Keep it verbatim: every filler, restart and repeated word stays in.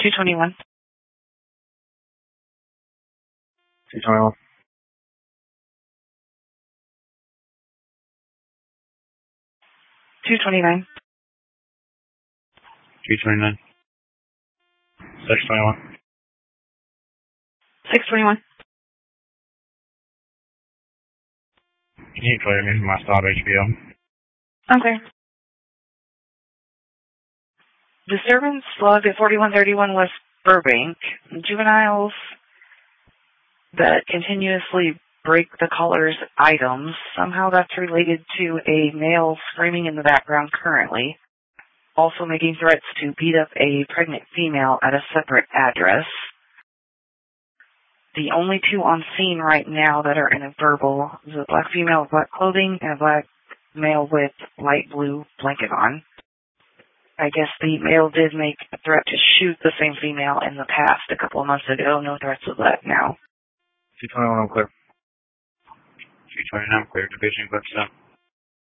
two twenty-one. two twenty-one. two twenty-nine. two twenty-nine. six twenty-one. six twenty-one. Can you clear me from my stop H B O? Okay. Disturbance logged at forty-one thirty-one West Burbank. Juveniles that continuously break the caller's items. Somehow that's related to a male screaming in the background currently. Also making threats to beat up a pregnant female at a separate address. The only two on scene right now that are in a verbal is a black female with black clothing and a black male with light blue blanket on. I guess the male did make a threat to shoot the same female in the past a couple of months ago. No threats of that now. two twenty-one, I'm clear. two twenty-nine, clear. Division, clear.